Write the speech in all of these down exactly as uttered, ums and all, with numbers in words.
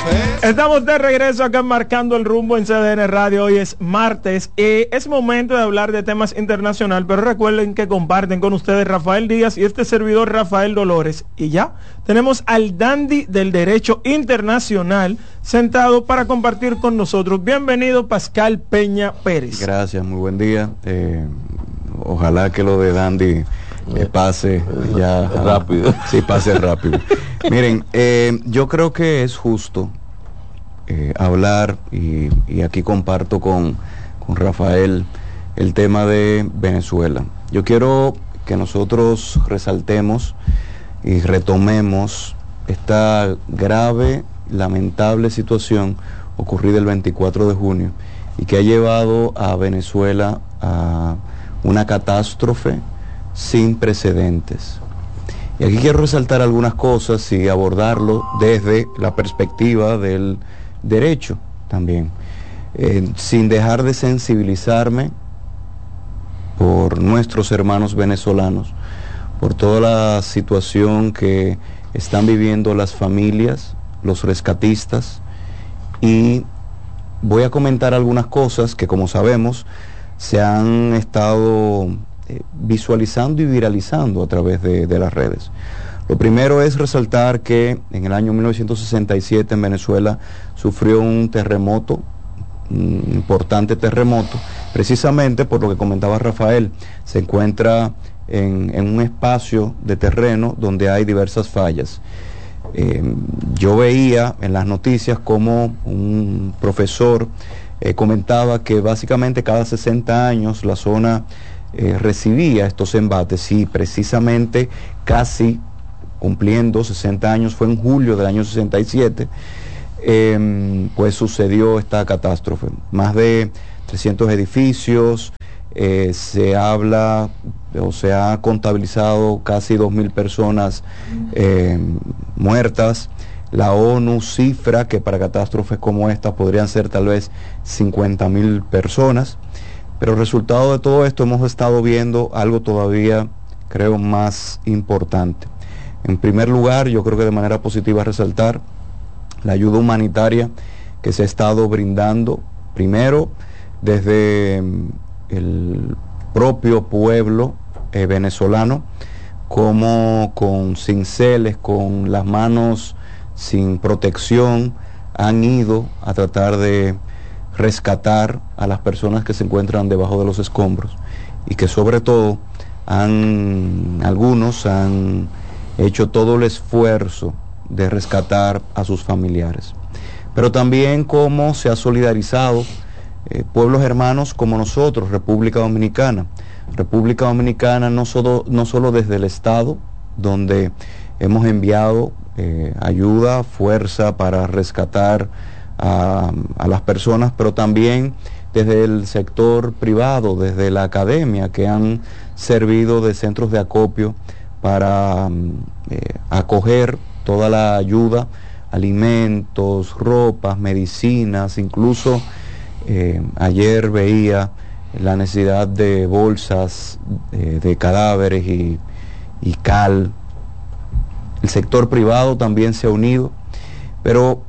Estamos de regreso acá Marcando el Rumbo en C D N Radio. Hoy es martes y es momento de hablar de temas internacionales, pero recuerden que comparten con ustedes Rafael Díaz y este servidor Rafael Dolores. Y ya tenemos al dandy del derecho internacional sentado para compartir con nosotros. Bienvenido, Pascal Peña Pérez. Gracias, muy buen día. Eh, ojalá que lo de dandy eh, pase ya rápido. Sí, pase rápido. Miren, eh, yo creo que es justo Eh, hablar y, y aquí comparto con, con Rafael el tema de Venezuela. Yo quiero que nosotros resaltemos y retomemos esta grave, lamentable situación ocurrida el veinticuatro de junio y que ha llevado a Venezuela a una catástrofe sin precedentes. Y aquí quiero resaltar algunas cosas y abordarlo desde la perspectiva del derecho también, eh, sin dejar de sensibilizarme por nuestros hermanos venezolanos, por toda la situación que están viviendo las familias, los rescatistas, y voy a comentar algunas cosas que, como sabemos, se han estado eh, visualizando y viralizando a través de, de las redes. Lo primero es resaltar que en el año mil novecientos sesenta y siete en Venezuela sufrió un terremoto, un importante terremoto, precisamente por lo que comentaba Rafael, se encuentra en, en un espacio de terreno donde hay diversas fallas. Eh, yo veía en las noticias como un profesor eh, comentaba que básicamente cada sesenta años la zona eh, recibía estos embates y precisamente casi cumpliendo sesenta años, fue en julio del año sesenta y siete, eh, pues sucedió esta catástrofe. Más de trescientos edificios, eh, se habla o se ha contabilizado casi dos mil personas eh, muertas. La ONU cifra que para catástrofes como esta podrían ser tal vez cincuenta mil personas, pero el resultado de todo esto hemos estado viendo algo todavía, creo, más importante. En primer lugar, yo creo que de manera positiva resaltar la ayuda humanitaria que se ha estado brindando, primero desde el propio pueblo eh, venezolano, como con cinceles, con las manos sin protección, han ido a tratar de rescatar a las personas que se encuentran debajo de los escombros y que sobre todo han, algunos han hecho todo el esfuerzo de rescatar a sus familiares, pero también cómo se ha solidarizado eh, pueblos hermanos como nosotros, República Dominicana. República Dominicana no solo, no solo desde el Estado, donde hemos enviado eh, ayuda, fuerza para rescatar a, a las personas, pero también desde el sector privado, desde la academia, que han servido de centros de acopio para eh, acoger toda la ayuda, alimentos, ropas, medicinas, incluso eh, ayer veía la necesidad de bolsas eh, de cadáveres y, y cal. El sector privado también se ha unido, pero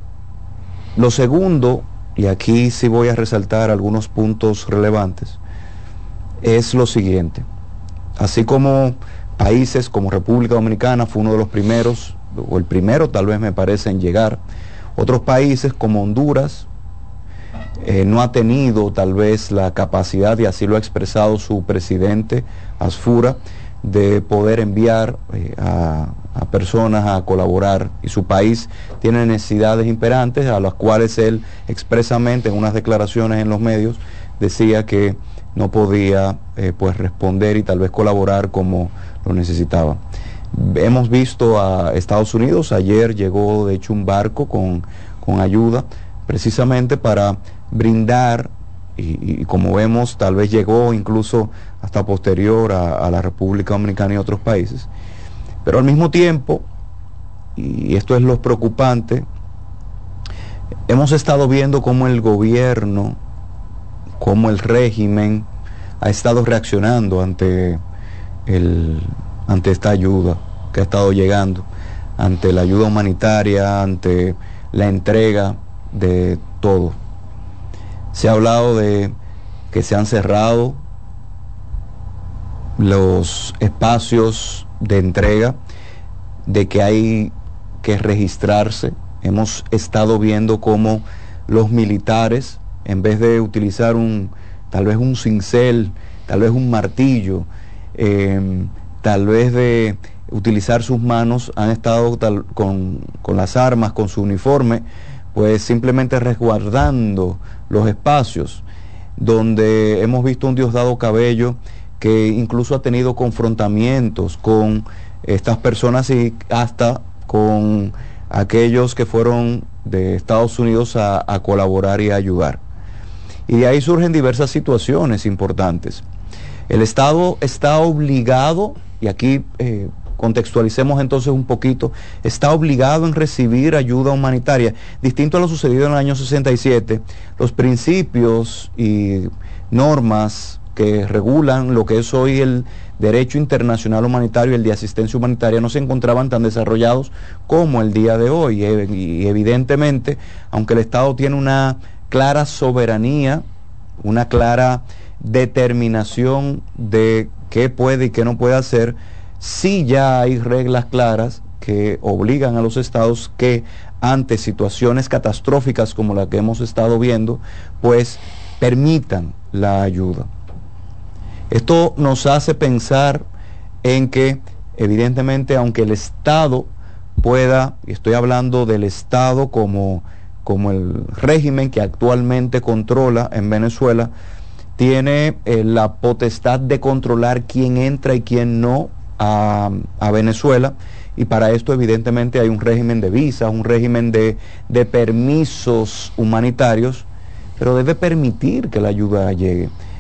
lo segundo, y aquí sí voy a resaltar algunos puntos relevantes, es lo siguiente. Así como países como República Dominicana fue uno de los primeros, o el primero tal vez me parece en llegar, otros países como Honduras eh, no ha tenido tal vez la capacidad, y así lo ha expresado su presidente Asfura, de poder enviar eh, a, a personas a colaborar, y su país tiene necesidades imperantes a las cuales él expresamente en unas declaraciones en los medios decía que no podía eh, pues responder y tal vez colaborar como lo necesitaba. Hemos visto a Estados Unidos, ayer llegó de hecho un barco con, con ayuda precisamente para brindar, y, y como vemos tal vez llegó incluso hasta posterior a, a la República Dominicana y otros países, pero al mismo tiempo, y esto es lo preocupante, hemos estado viendo cómo el gobierno, cómo el régimen ha estado reaccionando ante el, ante esta ayuda que ha estado llegando, ante la ayuda humanitaria, ante la entrega de todo. Se ha hablado de que se han cerrado los espacios de entrega, de que hay que registrarse. Hemos estado viendo cómo los militares, en vez de utilizar un, tal vez un cincel, tal vez un martillo, eh, tal vez de utilizar sus manos, han estado tal, con, con las armas, con su uniforme, pues simplemente resguardando los espacios, donde hemos visto un Diosdado Cabello que incluso ha tenido confrontamientos con estas personas y hasta con aquellos que fueron de Estados Unidos a, a colaborar y a ayudar. Y de ahí surgen diversas situaciones importantes. El Estado está obligado, y aquí eh, contextualicemos entonces un poquito, está obligado en recibir ayuda humanitaria. Distinto a lo sucedido en el año sesenta y siete, los principios y normas que regulan lo que es hoy el derecho internacional humanitario y el de asistencia humanitaria no se encontraban tan desarrollados como el día de hoy. Y evidentemente, aunque el Estado tiene una clara soberanía, una clara determinación de qué puede y qué no puede hacer, sí ya hay reglas claras que obligan a los estados que ante situaciones catastróficas como la que hemos estado viendo, pues permitan la ayuda. Esto nos hace pensar en que, evidentemente, aunque el Estado pueda, y estoy hablando del Estado como, como el régimen que actualmente controla en Venezuela, tiene eh, la potestad de controlar quién entra y quién no a, a Venezuela, y para esto evidentemente hay un régimen de visas, un régimen de, de permisos humanitarios, pero debe permitir que la ayuda llegue.